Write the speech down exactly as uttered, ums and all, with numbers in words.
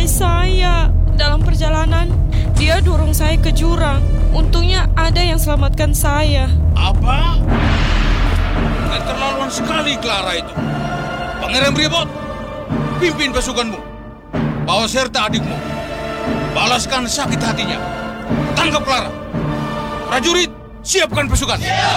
melukai saya. Dalam perjalanan, dia dorong saya ke jurang. Untungnya ada yang selamatkan saya. Apa? Keterlaluan sekali Clara itu. Pangeran Bribot, pimpin pasukanmu. Bawa serta adikmu. Balaskan sakit hatinya. Tangkap Clara. Prajurit, siapkan pasukan.